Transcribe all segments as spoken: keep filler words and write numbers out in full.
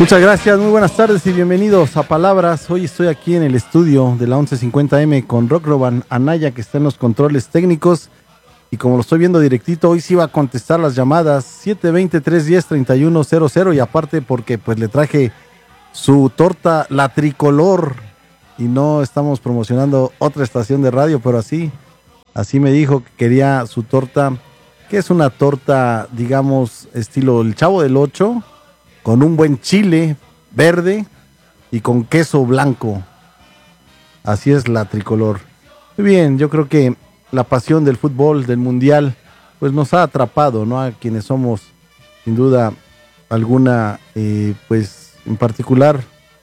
Muchas gracias, muy buenas tardes y bienvenidos a Palabras. Hoy estoy aquí en el estudio de la once cincuenta eme con Rockroban Anaya, que está en los controles técnicos. Y como lo estoy viendo directito, hoy sí va a contestar las llamadas siete dos cero, tres uno cero, tres uno cero cero. Y aparte porque pues le traje su torta, la tricolor. Y no estamos promocionando otra estación de radio, pero así, así me dijo que quería su torta, que es una torta, digamos, estilo el Chavo del Ocho, con un buen chile verde y con queso blanco. Así es la tricolor. Muy bien, yo creo que la pasión del fútbol, del mundial, pues nos ha atrapado, ¿no? A quienes somos, sin duda alguna, eh, pues en particular,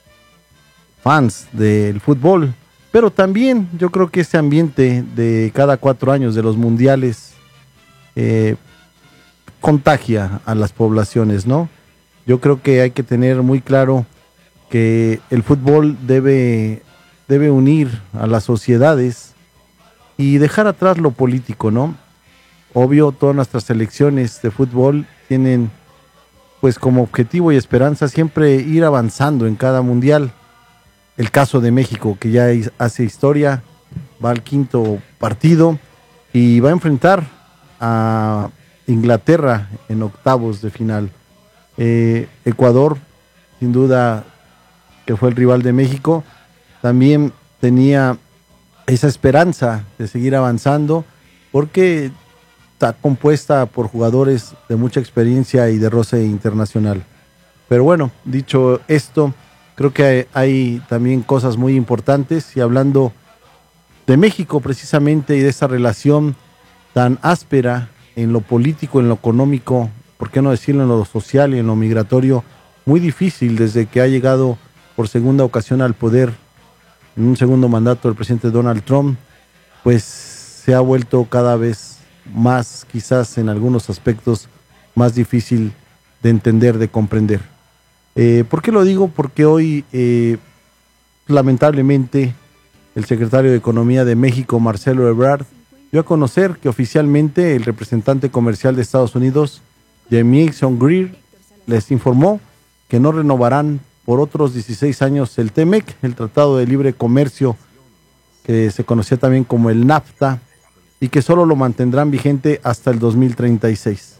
fans del fútbol. Pero también yo creo que ese ambiente de cada cuatro años de los mundiales eh, contagia a las poblaciones, ¿no? Yo creo que hay que tener muy claro que el fútbol debe, debe unir a las sociedades y dejar atrás lo político, ¿no? Obvio, todas nuestras selecciones de fútbol tienen pues como objetivo y esperanza siempre ir avanzando en cada mundial. El caso de México, que ya hace historia, va al quinto partido y va a enfrentar a Inglaterra en octavos de final. Eh, Ecuador, sin duda, que fue el rival de México, también tenía esa esperanza de seguir avanzando porque está compuesta por jugadores de mucha experiencia y de roce internacional. Pero bueno, dicho esto, creo que hay, hay también cosas muy importantes, y hablando de México precisamente y de esa relación tan áspera en lo político, en lo económico, por qué no decirlo en lo social y en lo migratorio, muy difícil desde que ha llegado por segunda ocasión al poder en un segundo mandato el presidente Donald Trump, pues se ha vuelto cada vez más, quizás en algunos aspectos, más difícil de entender, de comprender. Eh, ¿Por qué lo digo? Porque hoy, eh, lamentablemente, el secretario de Economía de México, Marcelo Ebrard, dio a conocer que oficialmente el representante comercial de Estados Unidos, Jamieson Greer, les informó que no renovarán por otros dieciséis años el T M E C, el Tratado de Libre Comercio, que se conocía también como el NAFTA, y que solo lo mantendrán vigente hasta el dos mil treinta y seis.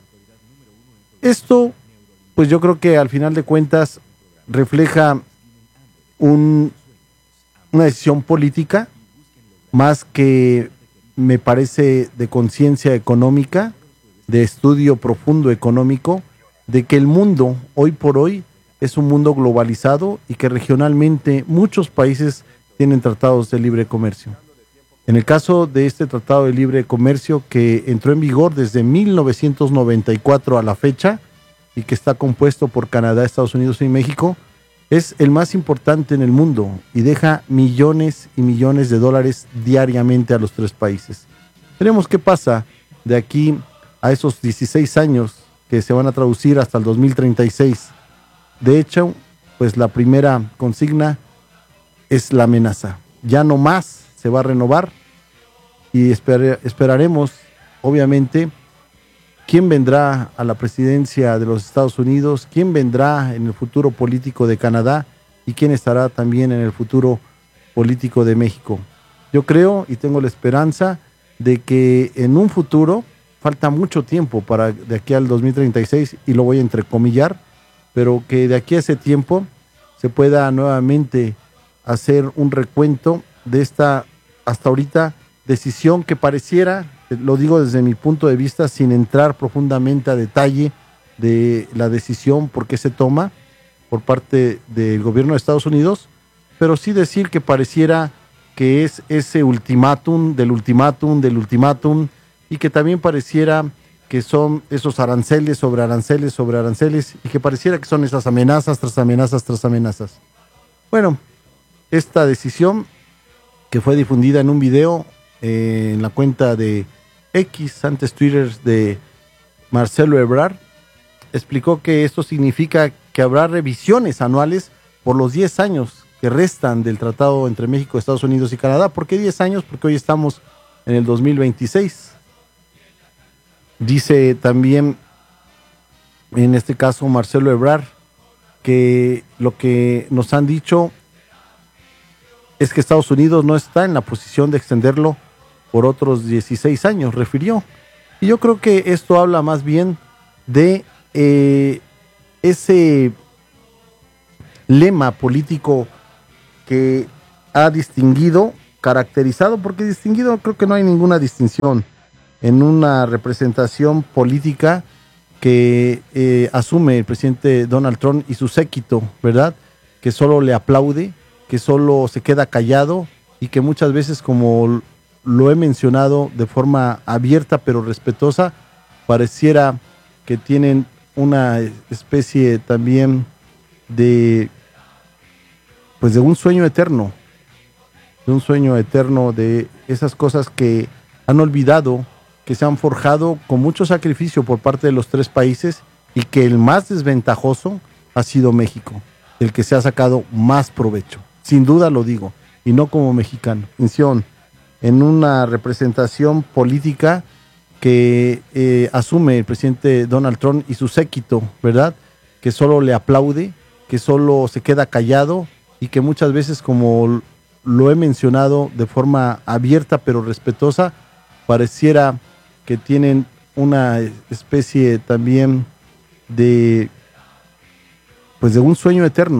Esto, pues yo creo que al final de cuentas refleja un, una decisión política, más que me parece de conciencia económica, de estudio profundo económico, de que el mundo hoy por hoy es un mundo globalizado y que regionalmente muchos países tienen tratados de libre comercio. En el caso de este tratado de libre comercio, que entró en vigor desde mil novecientos noventa y cuatro a la fecha y que está compuesto por Canadá, Estados Unidos y México, es el más importante en el mundo y deja millones y millones de dólares diariamente a los tres países. Veremos qué pasa de aquí a esos dieciséis años que se van a traducir hasta el dos mil treinta y seis. De hecho, pues la primera consigna es la amenaza. Ya no más se va a renovar y esper- esperaremos, obviamente, quién vendrá a la presidencia de los Estados Unidos, quién vendrá en el futuro político de Canadá y quién estará también en el futuro político de México. Yo creo y tengo la esperanza de que en un futuro, falta mucho tiempo para de aquí al dos mil treinta y seis, y lo voy a entrecomillar, pero que de aquí a ese tiempo se pueda nuevamente hacer un recuento de esta, hasta ahorita, decisión que pareciera, lo digo desde mi punto de vista, sin entrar profundamente a detalle de la decisión, por qué se toma por parte del gobierno de Estados Unidos, pero sí decir que pareciera que es ese ultimátum del ultimátum del ultimátum, y que también pareciera que son esos aranceles sobre aranceles sobre aranceles, y que pareciera que son esas amenazas tras amenazas tras amenazas. Bueno, esta decisión, que fue difundida en un video eh, en la cuenta de X, antes Twitter, de Marcelo Ebrard, explicó que esto significa que habrá revisiones anuales por los diez años que restan del tratado entre México, Estados Unidos y Canadá. ¿Por qué diez años? Porque hoy estamos en el dos mil veintiséis. Dice también, en este caso, Marcelo Ebrard, que lo que nos han dicho es que Estados Unidos no está en la posición de extenderlo por otros dieciséis años, refirió. Y yo creo que esto habla más bien de eh, ese lema político que ha distinguido, caracterizado, porque distinguido creo que no hay ninguna distinción, en una representación política que eh, asume el presidente Donald Trump y su séquito, ¿verdad? Que solo le aplaude, que solo se queda callado y que muchas veces, como lo he mencionado de forma abierta pero respetuosa, pareciera que tienen una especie también de, pues de un sueño eterno, de un sueño eterno de esas cosas que han olvidado, que se han forjado con mucho sacrificio por parte de los tres países y que el más desventajoso ha sido México, el que se ha sacado más provecho. Sin duda lo digo, y no como mexicano. Atención, en una representación política que eh, asume el presidente Donald Trump y su séquito, ¿verdad? Que solo le aplaude, que solo se queda callado y que muchas veces, como lo he mencionado de forma abierta pero respetuosa, pareciera que tienen una especie también de, pues de un sueño eterno.